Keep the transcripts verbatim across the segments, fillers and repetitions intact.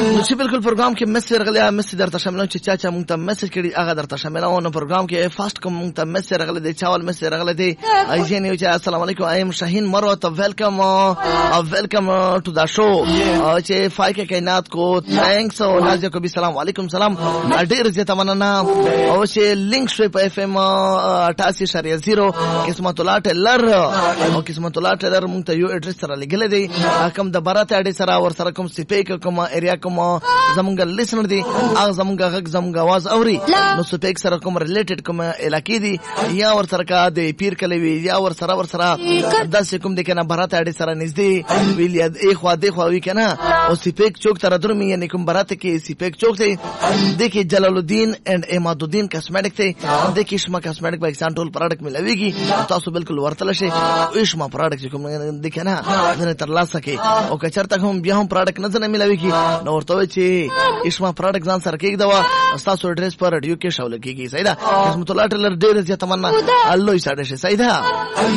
نو چې بالکل پروګرام کې میسج راغلی میسج درته شامل چې چا چا مونږ ته میسج کړي هغه درته شامل او نو پروګرام کې فاست کوم مونږ ته میسج راغلی دی چاول میسج راغلی دی ایجن یو چې السلام علیکم ایم شاهین مروت ویلکم ویلکم ټو دا شو چې فایکه کائنات کو تھینکس او نازیه کو بھی سلام علیکم سلام ډیر زیاته مننه او چې لینک شوی په اف ام اٹھاسی اشاریه صفر قسمت الله ټلر او قسمت الله ټلر مونږ ته یو ایڈریس سره لګل دی کوم د بارات اډي سره ور سره کوم سپیک کوم ایریا کوم زمونږ لیسنر دی هغه زمونږ غږ زمونږ आवाज اوري نو سپیک سره کوم ریلیټډ کوم علاقې دی یا ور سره کا د پیر کلی وی یا ور سره ور سره داسې کوم د کنه بارات اډي سره نږدې ویل یا ای خوا دی خو وی کنه او سپیک چوک تر درمي یعنی کوم بارات کې سپیک چوک دی د کې جلال الدین اینڈ اماد الدین کاسمیټک دی د کې شما کاسمیټک پاکستان ټول پروډکټ ملويږي تاسو بالکل ورتل شي او شما پروډکټ کوم د کنه زنه تر لاسه کې او کچرته هم بیا هم پروډکټ نه زنه ملويږي نو ورته چې اشما پروډکټ ځان سره کې دوا تاسو ایڈریس پر رادیو کې شاول کېږي صحیح ده قسمت الله ټلر ډیر زیات تمنا الله یې ساده شي صحیح ده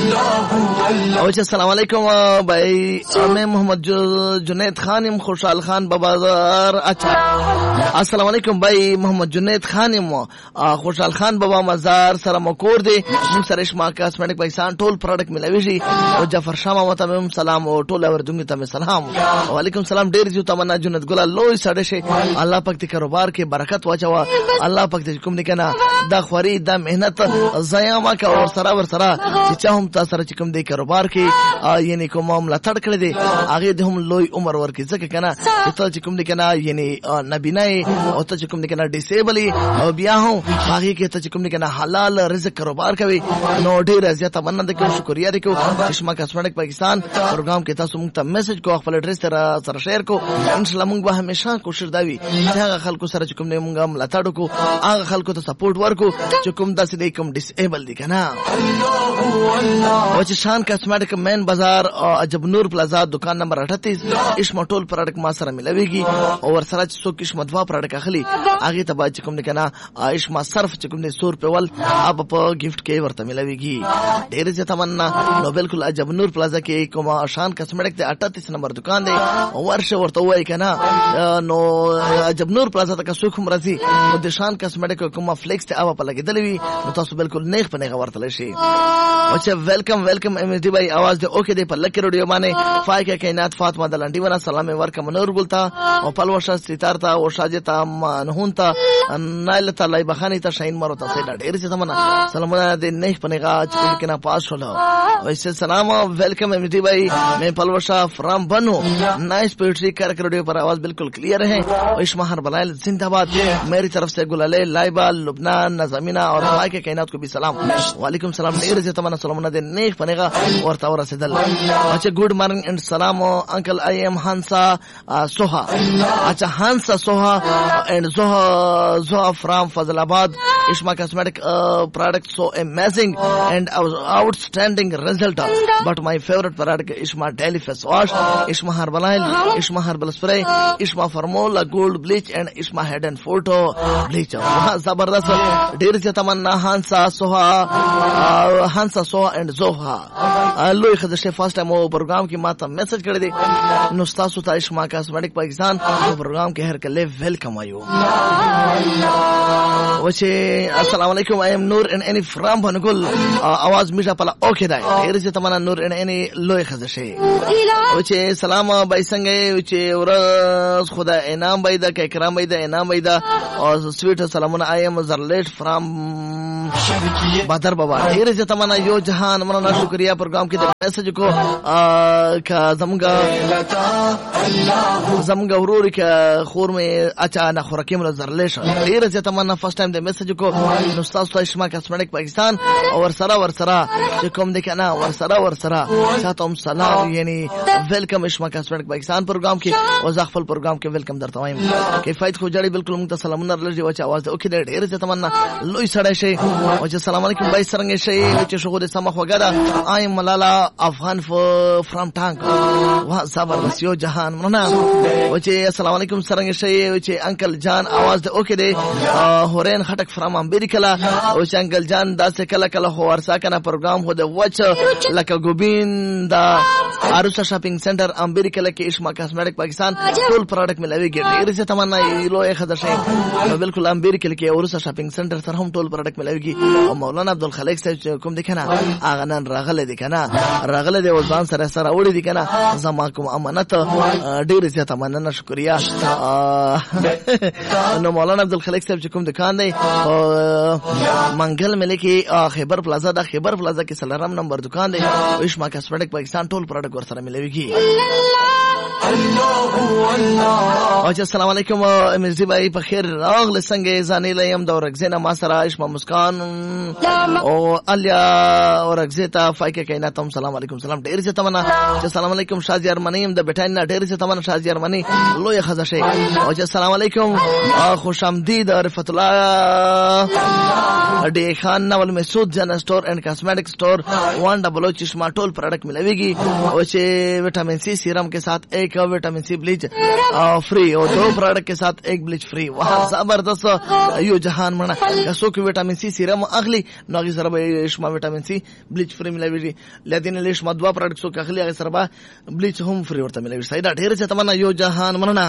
او چې السلام علیکم بھائی میں محمد جنید خانم خوشحال خان بازار اچھا السلام علیکم بھائی محمد جنید خانم خوشحال خان بابا مزار سره مکور دی موږ سره اشما کاسمیټک پاکستان ټول پروډکټ ملويږي او جعفر شاه ماته هم سلام او ټول اوردونکو ته سلام وعلیکم سلام ډیر جو تمنا جنت ګل الله یې ساده شي الله پاک دې کاروبار کې برکت واچوا الله پاک دې کوم نه کنه دا خوري دا مهنت ضایع ما کا اور سره ور سره چې چا هم تاسو سره کوم دې کاروبار کې یعنی کوم ملاتړ کړی دی هغه د هم لوی عمر ورکې ځکه کنه ته چې کوم دې کنه یعنی نبینای او ته چې کوم دې کنه ډیسیبل او بیا هم هغه کې ته چې کوم دې کنه حلال رزق کاروبار کوي نو ډیر زیات مننه ده کوم شکریا دې کو اشما کاسمیټک پاکستان پروګرام کې تاسو موږ ته میسج کو خپل ایڈریس سره شیر کو ان شاء الله موږ به همیشه کوشش دا وي چې هغه خلکو سره چې کوم دې موږ ملاتړ کو هغه خلکو ته سپورټ ورکو چې کوم داسې دې کوم ډیسیبل دي کنه او چې شان کاسمیټک مین بازار عجب نور پلازا دکان نمبر اٹھتیس اشما ټول پروډکټ ما سره ملويږي او ور سره چې څوک اشما دوا پروډکټ اخلي هغه ته باید کوم نه کنه اشما صرف چې کوم دې سو روپے ول اب په گیفت کې ورته ملويږي ډیر زیات تمنا نو بالکل عجب نور پلازا کې کوم شان کاسمیټک ته اٹھتیس نمبر دکان دی ورشه ورته وای کنه نو عجب نور پلازا ته څوک هم راځي نو د شان کاسمیټک کوم فلیکس ته او په لګیدلې وي نو تاسو بالکل نیغ په نیغ ورته شي اچھا ویلکم ویلکم ام ڈی بھائی آواز دے اوکے دے پر لکی ریڈیو مانے فائقہ کائنات فاطمہ دلانڈی ورا سلام ورکم منور گلتا او پلوشا ستار تا او شاجتا منہون تا نائل تا لای بخانی تا شاہین مارو تا سیدا ډیر چې تمنا سلام دے نیغ پنیغا چې کنا پاس ہولا ویسے سلام ویلکم ام ڈی بھائی میں پلوشا فرام بنو نائس پوئٹری کر ریڈیو پر آواز بالکل کلیئر ہے اشما ہر بلائل زندہ باد میری طرف سے گلالے لائبہ لبنان نظامینا اور فائقہ کائنات کو بھی سلام وعلیکم سلام ډیر چې تمنا سلامونه دې نیک پنیغه ورته ورسېدل اچھا ګډ مارننګ اینڈ سلام انکل آئی ایم ہانسا سوها اچھا ہانسا سوها اینڈ زوها زوها فرام فضل آباد اشما کاسمیٹک پروڈکٹ سو امیزنگ اینڈ آؤٹسٹینڈنگ ریزلٹ بٹ مائی فیورٹ پروڈکٹ اشما ڈیلی فیس واش اشما ہربل آئل اشما ہربل اسپرے اشما فارمولا گولڈ بلیچ اینڈ اشما ہیڈ اینڈ فوٹو بلیچ زبردست ډیر چې تمنا ہانسا سوها ہانسا سوها اینڈ زوها لوی خدشه فرست ټایم او پروګرام کې ماته میسج کړی دی نو تاسو ته اشما کاسمیټک پاکستان په پروګرام کې هر کله ویلکم وایو وشه السلام علیکم ایم نور ان انی فرام بنګل आवाज میټه پلا اوکے دی ډیر چې تمنا نور ان انی لوی خدشه وشه سلام بای څنګه وشه ورځ خدا انعام بای دا کې کرام بای دا انعام بای دا او سویټ سلامونه ایم زرلیټ فرام بدر بابا ډیر چې تمنا یو جهان مننه شکریا پروګرام کې د میسج کو کا زمګه زمګه ورور کې خور مې اچھا نه خورکیم زرلیش ډیر چې تمنا فرست ټایم د میسج کو نو تاسو ته اشما کاسمیټک پاکستان او ور سره ور سره چې کوم د کنه ور سره ور سره تاسو هم سلام یعنی ویلکم اشما کاسمیټک پاکستان پروګرام کې او ځخپل پروګرام کې ویلکم درته وایم کیفیت خو جړی بالکل موږ ته سلامونه لري او چې आवाज اوکې ډیر چې تمنا لوی سړی شي او چې السلام علیکم بای سرنګ شي او چې شغل سمخ وګدا آی ملالا افغان فرام ټانک واه زبردست یو جهان مننه او چې السلام علیکم سرنګ شي او چې انکل جان आवाज د اوکې دی هورین خټک فرام امریکا او چې انکل جان داسې کله کله هو ورسا کنه پروګرام هو د وچ لکه ګوبیندا عروسه شاپینګ سنټر امریکا لکه اشما کاسمیټک پاکستان ټول پروډکټ ملويږي ډیر څه تمنا لو یې خدای شي بالکل امریکا لکه عروسه شاپینګ سنټر سره هم ټول پروډکټ ملويږي او مولانا عبدالخالق صاحب کوم دي کنه اغه نن راغله دي کنه راغله دي وزان سره سره وړي دي کنه زما کوم امانت ډیر څه تمنا نه شکریا نو مولانا عبدالخالق صاحب کوم دکان دی منګل ملکی خیبر پلازا دا خیبر پلازا کې سلرم نمبر دکان دی اشما کاسمیټک پاکستان ټول پروډکټ ور سره ملويږي او چې السلام علیکم امزدی بھائی په خیر راغله څنګه ځانې لیم دا ورغزنه ما سره اشما مسکان او الیا ورغزتا فایکه کینا تم سلام علیکم سلام ډیر څه تمنا چې السلام علیکم شازی ارمنیم د بټاین نه ډیر څه تمنا شازی ارمنی لوی خزشه او چې السلام علیکم خوش آمدید رفعت الله ډی خان نول مسعود جن سٹور اینڈ کاسمیٹک سٹور ون ڈبل چشمہ ټول پروڈکٹ ملويږي او چې विटामिन सी सीरम के साथ एक विटामिन सी ब्लीच फ्री और दो प्रोडक्ट के साथ एक ब्लीच फ्री वहाँ जबरदस्त यो जहान मना कसो की विटामिन सी सीरम अगली नगी सरबा इशमा विटामिन सी ब्लीच फ्री मिलावी लेकिन इशमा दवा प्रोडक्ट सो अगली अगर सरबा ब्लीच होम फ्री और मिलावी सही ढेर से तमन्ना यो जहान मना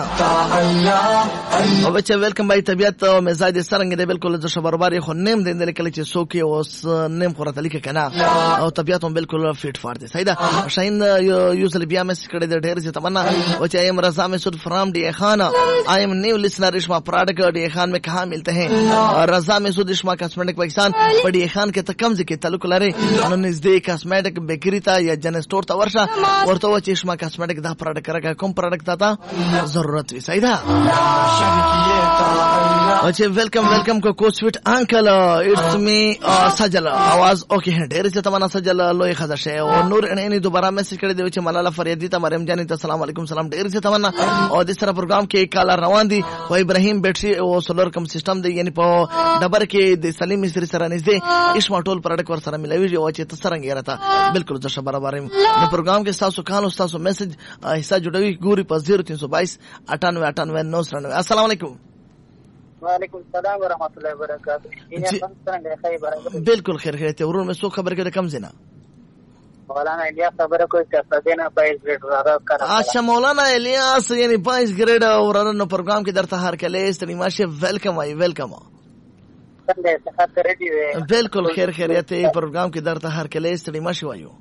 अब वेलकम भाई तबियत मिजाज सरंग दे बिल्कुल जो शबरबारी खो नेम दे दे कले सो के उस नेम खो तरीके कना और तबियत बिल्कुल फिट फाड़ दे सही दा शाइन यूजुअली बिया में कड़े दे ढेर से तमन्ना वो I am Raza mesud from D Khan I am new listener इश्मा प्रोडक्ट डी खान में कहाँ मिलते हैं रजा mesud इश्मा कॉस्मेटिक पाकिस्तान पर डी खान के तकम्ज के ताल्लुक लरे नजदीक कॉस्मेटिक बेकरी था या जन स्टोर था वर्षा और तो वो इश्मा कॉस्मेटिक दा प्रोडक्ट करेगा कौन प्रोडक्ट था जरूरत भी सही था अच्छा वेलकम वेलकम को को स्वीट अंकल इट्स मी सजल आवाज ओके है ढेर से तमन्ना सजल लोई खदश है और नूर ने दोबारा मैसेज कर दे विच मलाला फरियादी ता मरियम जानी ता अस्सलाम वालेकुम सलाम ढेर से तमन्ना और इस तरह प्रोग्राम के काला रवान दी वो इब्राहिम बैटरी वो सोलर कम सिस्टम दे यानी पो डबर के दे सलीम मिस्त्री सरनिस दे इस मटोल प्रोडक्ट वर सर मिलावी जो अच्छे तसरंग यार था बिल्कुल जो शबर बारे में प्रोग्राम के साथ सुखान उस्ताद मैसेज हिस्सा जुड़वी गुरी पर जीरो तीन सौ बाईस अठानवे अठानवे नौ सौ नब्बे अस्सलाम वालेकुम वालेकुम सलाम व रहमतुल्लाहि व बरकातहू बिल्कुल खैर खैर और में सो खबर के कम जिना मौलाना इलियास खबर को देना बाईस ग्रेड कर अच्छा मौलाना इलियास यानी बाईस ग्रेड और नो प्रोग्राम की दरता हर के लिए इतनी माशे वेलकम आई वेलकम बिल्कुल खैर खैरियत प्रोग्राम की दरता हर के लिए इतनी माशे वायु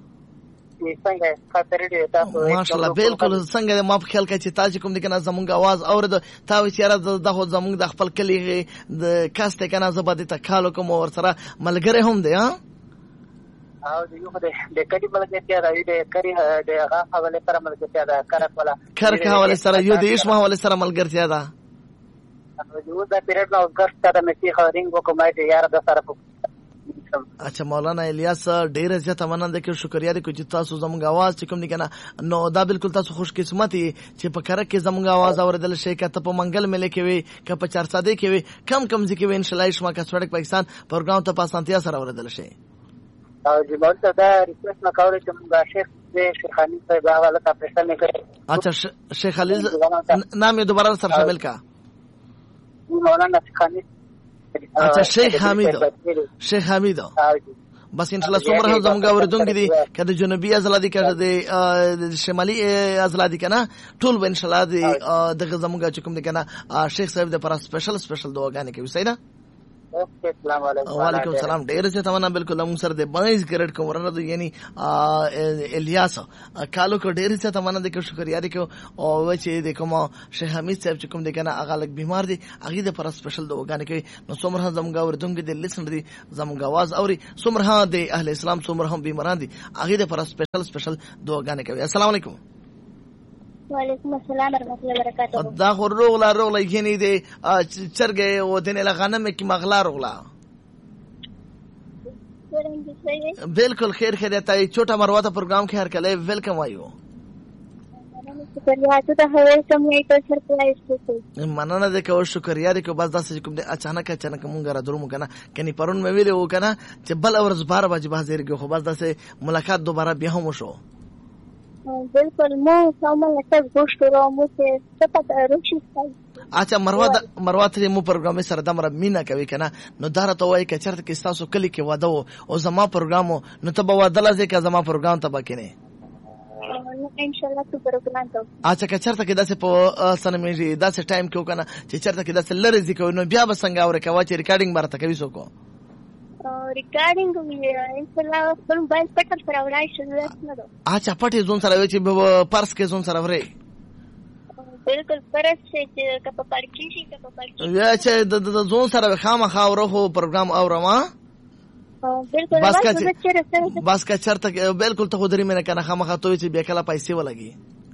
माशाल्लाह बिल्कुल څنګه ما په خیال کې چې تاسو کوم د کنه زمونږ आवाज اورید تا وچاره د خو زمونږ د خپل کلی د کاسته کنه زبادي ته کالو کوم ور سره ملګری هم دی ها او یو د کډي ملګری راوي د کری د هغه حواله سره ملګری دا کرک ولا کرک حواله سره یو د اسمه حواله سره ملګری دا یو د پیریډ نو ګرځ ته مې خو رینګ وکمای دی یار د سره अच्छा मौलाना इलियास ډیر زیاته مننه کوم شکریا دې کوم تاسو زموږ आवाज چې کوم دي کنه نو دا بالکل تاسو خوش قسمتي چې په کار کې زموږ आवाज اوریدل شي کته په منګل ملي کې وي ک په چار ساده کې وي کم کم ځکه وي ان شاء الله اسما کاسمیټک پاکستان پروګرام ته پاسانتیا سره اوریدل شي او چې مونږ ته ریکوست نکوي چې موږ شیخ دې شیخ خلیل صاحب حواله ته پېښه نه کړی अच्छा शेख खलील नाम ये दोबारा सर शामिल का مولانا خلیل अच्छा शेख हामिद शेख हामिद बस इंशाल्लाह सोमर हम जमगा वरदोंगी दी कदे जनूबी अजलादी कदे शिमाली अजलादी कना टूल ब इंशाल्लाह दी दग जमगा चुकम दी कना शेख साहब दे पर स्पेशल स्पेशल दुआ गाने के सही ना अस्सलाम वालेकुम वालेकुम सलाम ढेर से तमन्ना बिल्कुल हम सर दे बाईस ग्रेड को वरना तो यानी इलियास कालो को ढेर से तमन्ना देखो शुक्रिया देखो और वैसे देखो मा शेख हमीद साहब चुकम देखा ना अगालक बीमार दी आगे दे पर स्पेशल दो गाने के नो सोमर हम जमगा और दूंगी दे लिसन दी जमगा आवाज और सोमर हां दे अहले इस्लाम सोमर हम बीमारान दी आगे दे पर स्पेशल स्पेशल दो गाने के अस्सलाम वालेकुम वालेकुम अस्सलाम रहमतुल्लाहि व बरकातहू دا خو روغلا روغلا یعنی د چرګه او دنه لغانه مې کی مغلا روغلا बिल्कुल खैर खैरियत है छोटा मरवाता प्रोग्राम के हर कले वेलकम आयो شکریہ تو ته ویلکم یې ته سرپرایز کوو مننه دې کوو شکریا دې کوو بس داسې کوم دې اچانک اچانک مونږ را درو کنه کني پرون مې ویلې و کنه چې بل ورځ بار بجې حاضر کې خو بس داسې ملاقات دوباره بیا هم وشو بالکل مو سامان لکه گوشت رو مو ته سپت روشي اچھا مروه مروه ته مو پروګرام سره دمر مینا کوي کنه نو دار ته وای ک چرته کې تاسو کلی کې واده او زما پروګرام نو ته به واده لازم ک زما پروګرام ته بکینه ان شاء الله تو پروګرام ته اچھا ک چرته کې داسې په سنمې داسې ټایم کې وکنه چې چرته کې داسې لری ځکه نو بیا به څنګه اورې کوي چې ریکارډینګ برته کوي سو کو ریکارډینګ ان شاء الله په موبایل پټل سره وړای شو نه دو اچھا پټي زون سره وي چې پرس کې زون سره ورې بالکل پرس چې کپ پړکی شي کپ پړکی یا چې د زون سره خامخا اورو پروګرام اورما بالکل بس کا بس کا چرته بالکل ته خودري مې نه کنه خامخا ته چې بیا کله پیسې ولګي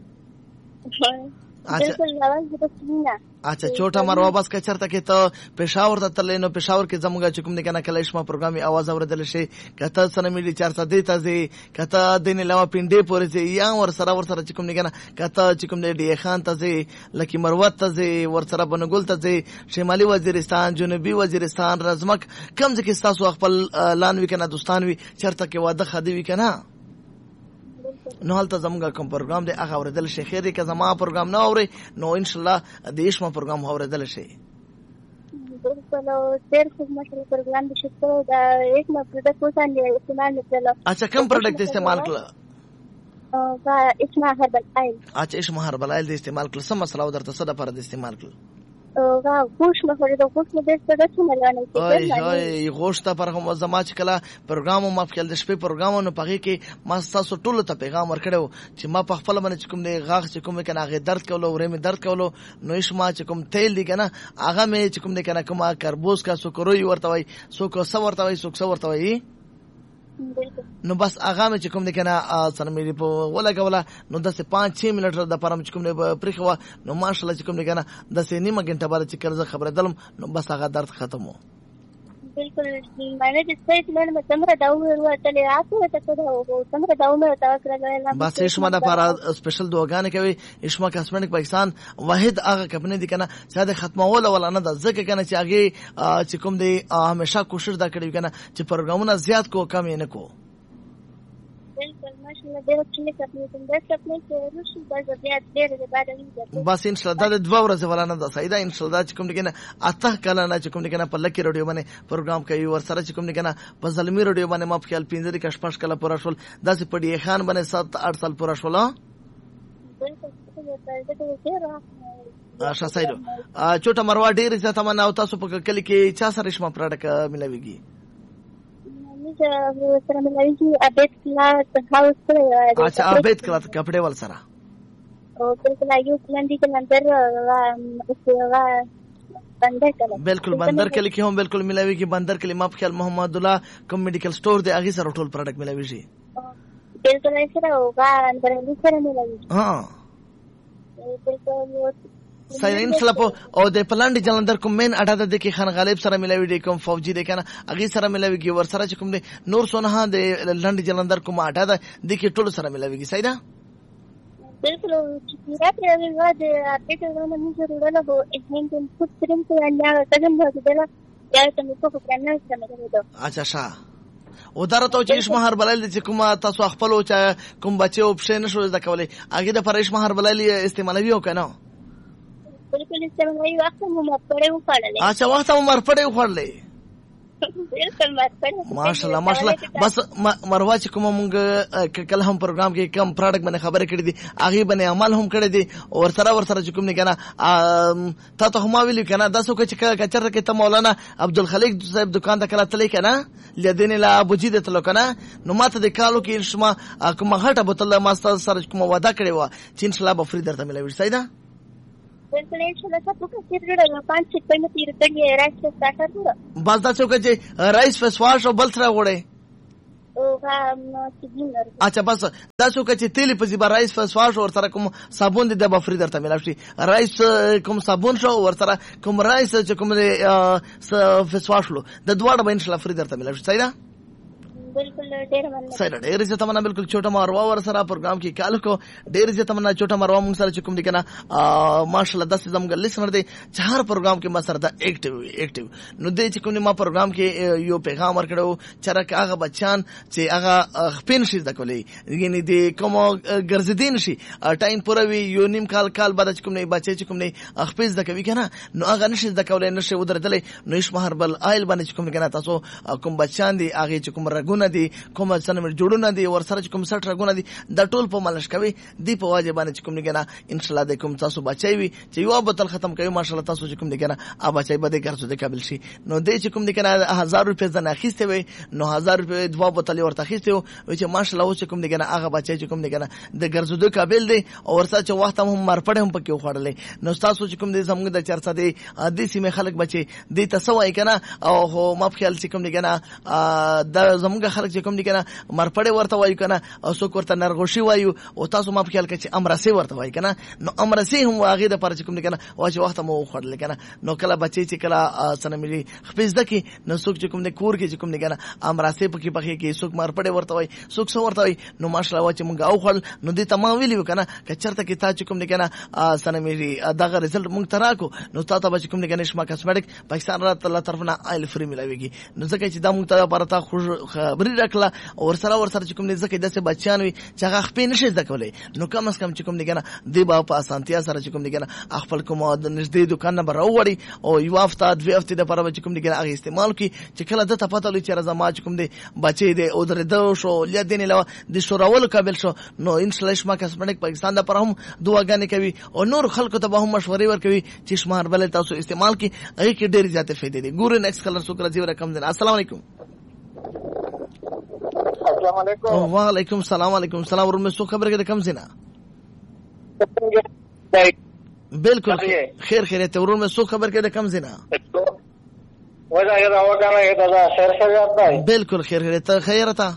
اچھا چوټا مروه بس کا چرته کې ته پېښور ته تلې نو پېښور کې زموږه چې کوم دي کنه کله شما پروګرامي आवाज اوریدل شي کته سره ملي چار سو دې تازي کته دین علاوه پینډې پورې چې یا ور سره ور سره چې کوم دي کنه کته چې کوم دي خان تازي لکی مروه تازي ور سره بنګول تازي شمالي وزیرستان جنوبي وزیرستان رزمک کم ځکه تاسو خپل لان وی کنه دوستان وی چرته کې واده خدي وی کنه نو هلته زموږه کوم پروګرام دی هغه اوریدل شي خیر دی که زما پروګرام نه اوري نو ان شاء الله د ایشما پروګرام اوریدل شي بالکل ډېر خوب مشهور پروګرام دی چې دا ایک ما پروډکټ وسان استعمال کړل اچھا کوم پروډکټ استعمال کړل او دا اسما هربل آیل اچھا اسما هربل آیل دی استعمال کړل سم مسله درته څه د پر د استعمال کړل او دا خوش مخوري د خوش مې د څه د څه ملونه ای ای غوښته پر کوم زما چې کله پروګرام ما خپل د شپې پروګرام نو پغې کې ما تاسو ټول ته پیغام ورکړو چې ما په خپل باندې کوم نه غاغ چې کوم کنه هغه درد کولو ورې مې درد کولو نو اسما چې کوم تیل دی کنه هغه مې چې کوم نه کنه کوم کربوز کا سکروي ورته وای سو کو سو ورته وای سو کو ورته وای نو بس هغه مې چې کوم نه کنه سره مې په ولګوله نو داسې پانچ چھ منټ د پرم چې کوم نه پرخوا نو ماشاءالله چې کوم نه کنه داسې نیمه غنټه بعد چې کله خبره دلم نو بس هغه درد ختمو بالکل معنی د سپیس من متمره داو ورته راځي ته ته او تمره داو مې تاکل بس اسما د لپاره سپیشل دوغانه کوي اسما کاسمټک پاکستان واحد هغه کمپنی دي کنه چې د ختمول ولا نه د ځکه کنه چې هغه چې کوم دی همیشه کوشش دا کړی کنه چې پروګرامونه زیات کو کم نه کو بالکل ماشاءالله ډېر څه کوي کوم د خپل کې روشي د زیات ډېر د بعد بس ان شاء الله د دوه ورځې ولا نه د سیدا ان شاء الله چې کوم دغه اته کله نه چې کوم دغه په لکی رادیو باندې پروګرام کوي ور سره چې کوم دغه په زلمی رادیو باندې ما په خیال پینځه کې شپږ کله پورا شول داسې پډی خان باندې سات اټ سال پورا شول اشه سایدو چوټه مروا ډېر زیاته من او تاسو په کلی کې چا سره شما پروډکټ ملويږي سره ملایي ابیت کلاس هاوس سره اچھا ابیت کلاس کپڑے ول سره او بالکل ایو کلندی کې اندر وا بندر کله بالکل بندر کلی کې هم بالکل ملایي کې بندر کلی ما په خیال محمد الله کوم میډیکل سٹور دی هغه سره ټول پروډکټ ملایي شي بالکل سره او وا اندر سره ملایي ها بالکل ساين سلپو او د پلاند جلندر کوم مین اډا د کې خان غالب سره ملاوي دي کوم فوجي دي کنه اغه سره ملاوي کی ور سره کوم دي نور سونه د لند جلندر کوم اډا د کې ټول سره ملاوي کی سیدا بالکل چې راته یو د اپډیټ ورنه موږ ورته وو اهین کوم څه ترم ته اله څنګه به دا یا ته مو په پلان سره ملاوي اچھا شاه او درته چې اسمه هر بلل چې کوم تاسو خپل او کوم بچو اپشن شو د کولې اګه د پر اسمه هر بلل استعمالوي او کنه بالکل استعمالوي وخت مو مرپړې وخړلې اچھا وخت مو مرپړې وخړلې بالکل مرپړې ماشاءالله ماشاءالله بس مروه چې کوم مونږ کله هم پروګرام کې کم پروډکټ باندې خبرې کړې دي هغه باندې عمل هم کړی دي او سره ور سره چې کوم نه کنه تا ته هم ویل کنه داسو کې کچر کې ته مولانا عبدالخلیق صاحب دکان ته کله تلې کنه لدین لا ابو جید تلو کنه نو ماته د کالو کې شما کوم غټه بوتل ما سره کوم وعده کړی و چې ان شاء الله به فری درته ملوي سیدا بالکل ان شاء الله تاسو کو چیرې پانچ چټ په تیر تګي رایس سٹارټر وره بس دا څوک چې رایس فیس واش او بل سره وړي او هم سیګنر اچھا بس دا څوک چې تیل په زیبا رایس فیس واش او سره کوم صابون دي د بفری درته ملاوي شي رایس کوم صابون شو او سره کوم رایس چې کوم فیس واش لو د دواړه به ان شاء الله فری درته ملاوي شي سیدا بالکل ډېر مننه. سره ډېر زه تمنا بالکل چوټه ماروا ور سره پروګرام کې کال کو ډېر زه تمنا چوټه ماروا مونږ سره کوم دي کنه ماشاءالله داسې زموږ لیسنر دی چې هر پروګرام کې ما سره دا اکټیو اکټیو نو دې چې کوم ما پروګرام کې یو پیغام ورکړو چې راک هغه بچان چې هغه خپین شي د کولې یعنی دې کوم ګرځدین شي ټایم پوروي یو نیم کال کال بعد کوم نه بچي کوم نه خپل د کوي کنه نو هغه نشي د کولې نشي ودرتلې نو شمهر بل آیل باندې کوم کنه تاسو کوم بچان دي هغه چې کوم رګونه دي کوم سنمر جوړونه دي ور سره کوم سټ رګونه دي د ټول په مالش کوي دی په واجب باندې کوم نه ان شاء الله د کوم تاسو بچي وي چې یو بوتل ختم کوي ماشاء الله تاسو چې کوم دي کنه ا بچي بده ګرځو د قابل شي نو دې چې کوم دي کنه هزار روپے ځنه اخیسته وي نو هزار روپے دوا بوتل ورته اخیسته وي چې ماشاء الله اوس کوم دي کنه هغه بچي چې کوم دي کنه د ګرځو د قابل دي او ورسره چې وخت هم مرپړې هم پکې وخړلې نو تاسو چې کوم دي زموږ د چرته دي د سیمه خلک بچي دې تاسو وای کنه او هو ما په خیال چې کوم دي کنه د زموږ خلک چې کوم دي کنه مرپړې ورته وای کنه او څوک ورته نرغوشي وایو او تاسو ما په خیال کې چې امرسي ورته وای کنه نو امرسي هم واغې د پر چې کوم دي کنه واجه وخت مو خړل کنه نو کله بچي چې کله سره ملي خپل ځکه نو څوک چې کوم دي کور کې چې کوم دي کنه امرسي پکې پکې کې څوک مرپړې ورته وای څوک څو ورته وای نو ماشاءالله وا چې مونږ او خړل نو دې تمام ویلو کنه کچرته کې تا چې کوم دي کنه سره ملي دغه رزلټ مونږ تراکو نو تا ته چې کوم دي کنه شما کاسمیټک پاکستان را الله طرفنا آیل فری ملاويږي نو ځکه چې دا مونږ ته پرتا خبري راکله او سره ور سره چې کوم دي ځکه داسې بچیان وي چې هغه خپل نشي ځکولې نو کم از کم چې کوم دي کنه دی با په اسانتیا سره چې کوم دي کنه خپل کوم د نږدې دکان نه راوړي او یو هفته دوه هفته د پاره چې کوم دي کنه هغه استعمال کی چې کله د ته پته لوي چې راځه ما چې کوم دي بچي دي او درې دو شو لیدین له د شوراول قابل شو نو ان شاء الله شما کاسمیټک پاکستان د پر هم دعاګانې کوي او نور خلکو ته به هم مشورې ورکوي چې شمار بل تاسو استعمال کی هغه کې ډېر زیاته فائدې دي ګور نیکست کلر سو کړی رقم دین السلام علیکم السلام علیکم وعلیکم السلام علیکم السلام ورحمت سو خبر کې کم زینا بالکل خیر خیر ته ورور مې سو خبر کې کم زینا ودا یدا وګاله دا خیر خیر دی بالکل خیر خیر ته خیر ته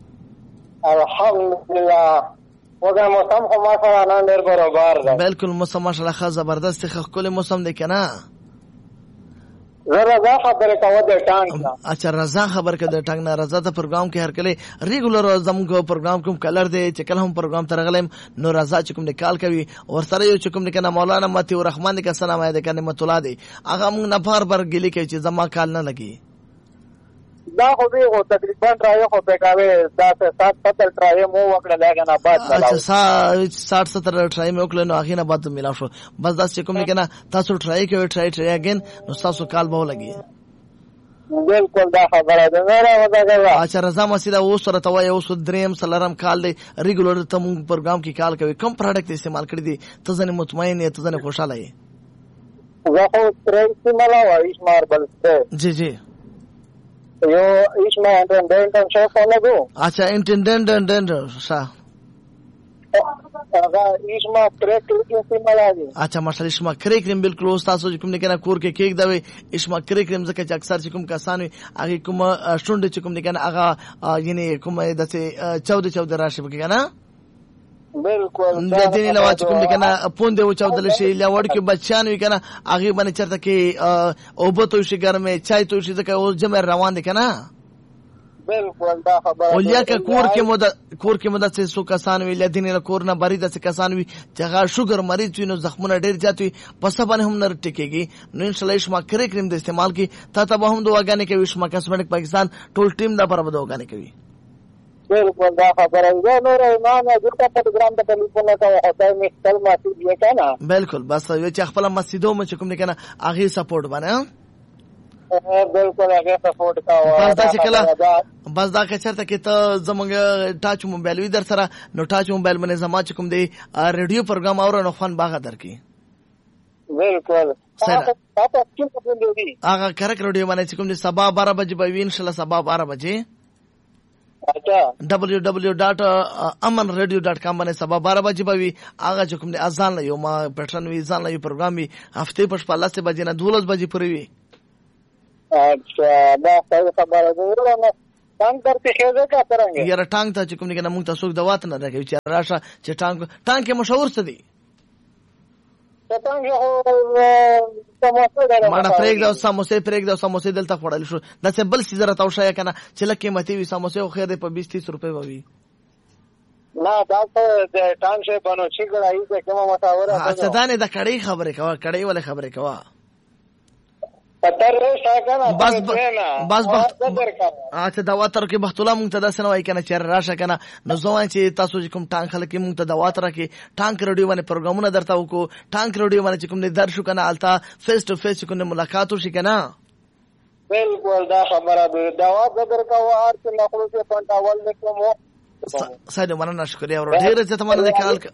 الحمدلله وګا موسم خو ما سره نن ډېر برابر دی بالکل موسم ماشاءالله خا زبردست خو کله موسم دی کنه رضا خبره کوي د ټانګ اچھا رضا خبر کې د ټانګ نه رضا ته پروګرام کې هر کله ریګولر زموږ پروګرام کوم کلر دی چې کله هم پروګرام تر غلم نو رضا چې کوم نکال کوي او سره یو چې کوم نکنه مولانا متي الرحمن کا سلام اې د کنه متولا دی هغه موږ نفر بر ګلی کوي چې زما کال نه لګي دا خو به او تقریبا رايو خو به کاوه دا سات ستر ټرای مو وکړه لګا نه بعد اچھا سات ستر ټرای مو وکړه نو هغه نه بعد ملا شو بس دا چې کوم نه کنه تاسو ټرای کوي ټرای ټرای اگین نو تاسو کال به لګي بالکل دا خبره ده نه راځه اچھا رضا مسیدا و سره توای اوس دریم سلرم کال دی ریګولر ته مونږ پروګرام کې کال کوي کوم پروډکټ استعمال کړی دي ته ځنه مطمئن یې ته ځنه خوشاله یې زه خو ټرای استعمال وایي شمار بل جی جی यो इसमें इंटेंडेंट एंड शेफ वाला दो अच्छा इंटेंडेंट एंड सा इसमें क्रेक क्रीम इस्तेमाल आगे अच्छा माशाल्लाह इसमें क्रेक क्रीम बिल्कुल उस्ताद कोम ने कहना कोर के केक दवे इसमें क्रेक क्रीम जके अक्सर चिकुम का सानवी आगे कुम स्टूडेंट चिकुम ने कहना आगा यानी कुम दसे चौदह चौदह राशि के ना बिल्कुल د دې نه واچ کوم کنه پوند او چودل شي لوړ کې بچان وی کنه هغه باندې چرته کې او بوتو شي ګرمه چای تو شي ځکه او جمع روان دي کنه بالکل دا خبره او یا که کور کې مود کور کې مود څه سو کسان وی لدین له کور نه بری د څه کسان وی چې هغه شوګر مریض وي نو زخمونه ډیر زیات وي پس باندې هم نر ټکیږي نو ان شاء الله شما کرے کریم د استعمال کی تا ته به هم دواګانې کوي شما کاسمیټک پاکستان ټول ټیم دا پر دواګانې کوي بالکل دا خبره ده نور ایمان دغه پروګرام ته ټلیفون کوي هڅه می خپل مسجد یې کنه بالکل بس یو چې خپل مسجدو مې کوم نه کنه هغه سپورټ باندې بالکل هغه سپورټ کاوه بس دا چې کله بس دا که چرته کې ته زمونږ ټاچ موبایل وی در سره نو ټاچ موبایل باندې زما چې کوم دی ریډیو پروګرام اور نو فن باغ درکې بالکل سره تاسو کوم څه دی هغه کرک ریډیو باندې چې کوم دی سبا بارہ بجې به ان شاء الله سبا بارہ بجې اچھا ڈبلیو ڈبلیو ڈاٹ امن ریڈیو ڈاٹ کام باندې سبا بارہ بجې به وي هغه چې کوم دی اذان یو ما پیټرن وی ځان یو پروګرام وي هفته پښ په لاسه بجې نه دولس بجې پورې وي اچھا دا صحیح خبره ده نو ټانګ درته خېزه کا څنګه یاره ټانګ ته چې کوم نه موږ تاسو د وات نه راکوي چې راشه چې ټانګ ټانګ کې مشهور څه دي شطرنج خو سموسه ده ماړه پرېږده سموسې پرېږده سموسې دلته خوړل شو داسې بل څیز راته وښایه که نه چې لږ قیمتي وي سموسې خو خیر دی په بیس تیس روپۍ به وي نه دا څه د ټانګ شی بنو چې ګړای څه کومه متاوره اچھا دا نه د کړۍ خبرې کوه کړۍ ولې خبرې کوه پتر راکنه بس بس بس اچھا دا واتر کې بحث الله مونږ ته داسې نه وایي کنه چې راشه کنه نو زه وایم چې تاسو چې کوم ټانک خلک مونږ ته دا واتر کې ټانک رادیو باندې پروګرامونه درته وکړو ټانک رادیو باندې چې کوم نه در شو کنه التا فیس ټو فیس کوم ملاقات وشي کنه بالکل دا خبره ده دا واتر درکاو ار چې نخلو چې پنټاول نکمو ساده مننه شکریہ اور ډیر ته مننه د کال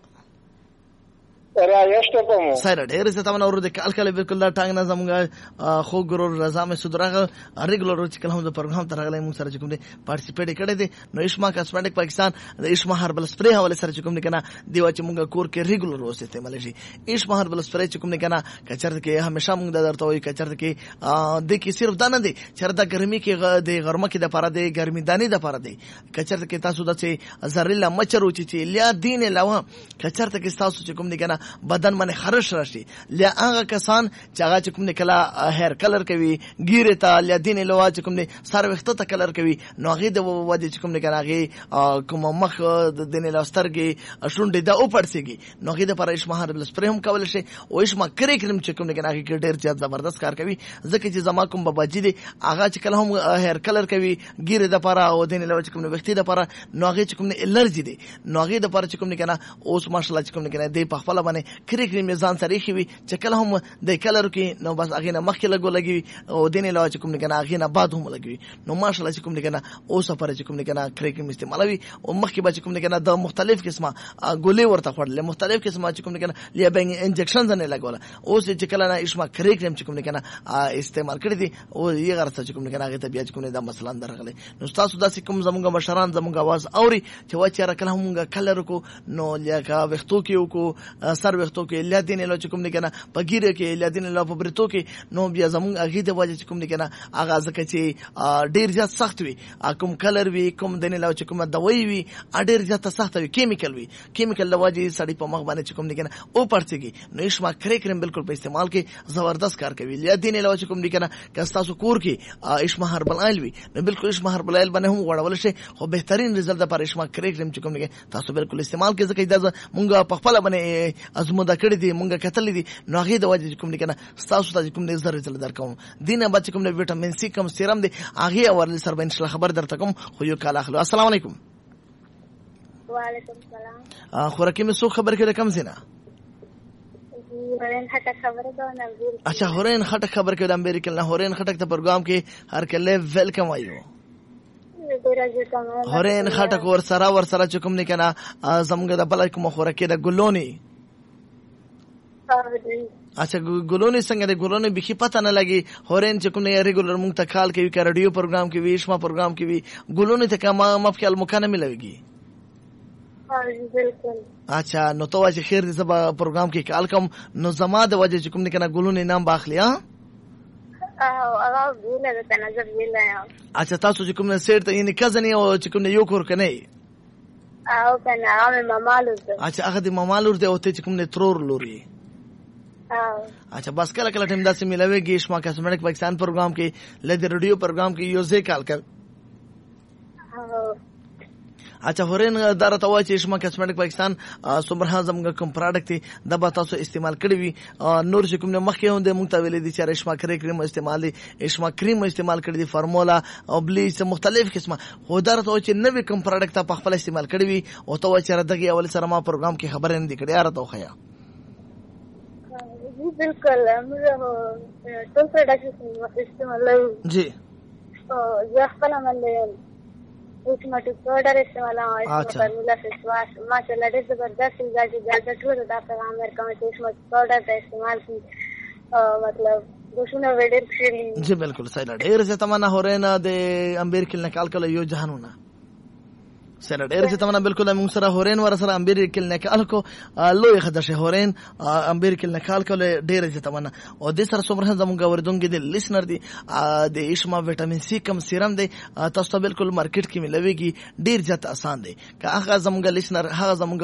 رایشته کوم سره ډیر څه تمنا ورو د کال کله بالکل دا ټانګ نه زموږ خو ګرو رضا مې سودراغه ریګولر چې کله هم د پروګرام ته راغلی موږ سره کوم دي پارټیسیپیټ کړی دي نو اشما کاسمیټک پاکستان د اشما هربل سپری حواله سره کوم دي کنه دیوا چې موږ کور کې ریګولر اوسه استعمال شي اشما هربل سپری چې کوم دي کنه کچرته کې همیشه موږ درته وایي کچرته کې د کې صرف دا نه دي چرته ګرمي کې د غرمه کې د پاره دی ګرمي دانی د پاره دی کچرته کې تاسو د څه زریلا مچرو چې لیا دین علاوه کچرته کې تاسو چې کوم دي کنه بدن باندې خرش راشي لیا هغه کسان چې هغه چې کوم نه کلا هیر کلر کوي ګیره ته لیا دین لوا چې کوم نه سر وخته ته کلر کوي نو هغه د وجه چې کوم نه کناغي کوم مخ د دین لاسترګي شونډې دا او پړسيږي نو هغه د پر اشما هربل سپری هم کول شي او اشما کرے کریم چې کوم نه کناغي ډېر زیات زبردست کار کوي ځکه چې زما کوم باباجي دي هغه چې کله هم هیر کلر کوي ګیره د پر او دین لوا چې کوم نه وخته د پر نو هغه چې کوم نه الرجی دي نو هغه د پر چې کوم نه کنه اوس ماشاءالله چې کوم نه کنه دی په خپل باندې کرے کریم میزان تاریخي وي چې کله هم د کلر کې نو بس هغه نه مخکې لګو لګي او دین له چې کوم نه کنه هغه نه بعد هم لګي نو ماشاءالله چې کوم نه کنه او سفر چې کوم نه کنه کرے کریم استعمالوي او مخکې به چې کوم نه کنه د مختلف قسمه ګولې ورته خورل مختلف قسمه چې کوم نه کنه لیا بنګ انجکشن نه لګول او چې کله نه اشما کرے کریم چې کوم نه کنه استعمال کړی دي او یې غرض چې کوم نه کنه هغه ته بیا چې کوم نه د مثلا درغلي نو تاسو داسې کوم زمونږ مشران زمونږ आवाज اوري چې وا چې را کله هم کلر کو نو لیا کا وختو کې کو سر وختو کې لیا دین له کوم نه کنه پګیره کې لیا دین له په برتو کې نو بیا زمونږ هغه د وجه کوم نه کنه هغه ځکه چې ډیر زیات سخت وي کوم کلر وي کوم دین له کوم دوايي وي ډیر زیات سخت وي کیمیکل وي کیمیکل له وجه سړی په مخ باندې کوم نه کنه او پړسيږي نو اشما کرے کریم بالکل په استعمال کې زبردست کار کوي لیا دین له کوم نه کنه که تاسو کور کې اشما هربل آیل وي نو بالکل اشما هربل آیل باندې هم غوړول شي خو بهترین رزلټ د پر اشما کرے کریم کوم نه تاسو بالکل استعمال کې ځکه دا مونږه په خپل باندې ازموده کړی دي مونږه کتل دي نو هغه د وجه کوم نه کنه تاسو ته کوم نه زر رزلټ درکوم دینه بچ کوم نه وټامین سی کوم سیرم دي هغه ورل سر به ان شاء الله خبر درته کوم خو یو کال اخلو السلام علیکم وعلیکم السلام خوراکي مې څو خبر کړه کم زینا هورین خټک خبره ده نه اچھا هورین خټک خبر کړه امریکا نه هورین خټک ته پروګرام کې هر کله ویلکم وایو هورین خټک ور سره ور سره چکم نه کنه زمګه د بل کوم خوراکي د ګلونی اچھا ګلونی څنګه د ګلونی بخي پته نه لګي هورین چې کوم نه ریګولر مونږ ته کال کوي کا رادیو پروګرام کې وي شما پروګرام کې وي ګلونی ته کما مفکل مکانه ملويږي بالکل اچھا نو تو چې خیر دې سبا پروګرام کې کال کوم نو زما د وجه چې کوم نه کنه ګلونی نام باخلی ها او هغه ویل د نظر ویل اچھا تاسو چې کوم نه سیټ ته یعنی کزنی او چې کوم نه یو کور کنه او کنه هغه مامالو اچھا هغه د مامالو ته او ته چې کوم نه ترور لوري اچھا بس کله کله ټیم داسې ملويږي شما کاسمیټک پاکستان پروګرام کې لدی رادیو پروګرام کې یو ځای کال کړ اچھا هورین دارته وای چې شما کاسمیټک پاکستان څومره زموږ کوم پروډکټ دی د به تاسو استعمال کړی وي نور چې کوم نه مخکې هم د مونږ ته ویلې دي چې شما کرے کریم استعمال دي شما کریم استعمال کړی دي فارمولا او بلیچ مختلف قسمه خو دارته وای چې نوې کوم پروډکټ په خپل استعمال کړی وي او ته وای چې دغه اول سره ما پروګرام کې خبرې نه دي کړې راته وخیا بالکل موږ ټول پروډکټ استعمال جی او زه خپل باندې اوټوماتیک پاوډر استعمال کوم فارمولا فیس واش ماشاءالله ډېر زبردست دی چې ټول دا پیغام ورکوم چې اوټوماتیک پاوډر استعمال کی مطلب دوشونه وړر کړی جی بالکل صحیح ډېر زه تمنا هورینه د امبیر کله نکال کله یو جهانونه سره ډېر چې تمنا بالکل موږ سره هورین ور سره امبیر کله نکال کو لوی خدشه هورین امبیر کله نکال کله ډېر چې تمنا او د سره څومره زموږ وردونګ دي لیسنر دي د اشما وټامین سی کم سیرم دی تاسو بالکل مارکیټ کې ملويږي ډېر ځات آسان دی که هغه زموږ لیسنر هغه زموږ